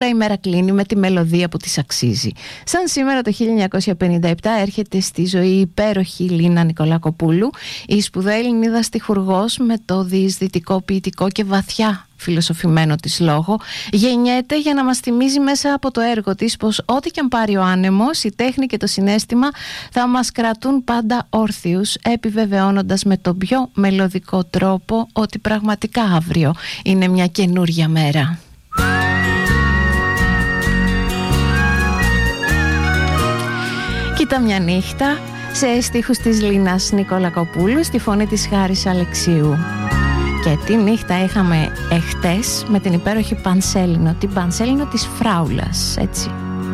Η μέρα κλείνει με τη μελωδία που της αξίζει. Σαν σήμερα το 1957 έρχεται στη ζωή η υπέροχη Λίνα Νικολακοπούλου, η σπουδαία Ελληνίδα στιχουργός με το διεισδυτικό, ποιητικό και βαθιά φιλοσοφημένο της λόγο. Γεννιέται για να μας θυμίζει μέσα από το έργο της πως ό,τι και αν πάρει ο άνεμος, η τέχνη και το συναίσθημα θα μας κρατούν πάντα όρθιους, επιβεβαιώνοντας με τον πιο μελωδικό τρόπο ότι πραγματικά αύριο είναι μια καινούρια μέρα. Κοίτα μια νύχτα, σε στίχους της Λίνας Νικολακοπούλου, στη φωνή της Χάρης Αλεξίου. Και τι νύχτα είχαμε εχτες με την υπέροχη Πανσέλινο, την Πανσέλινο της Φράουλας, έτσι.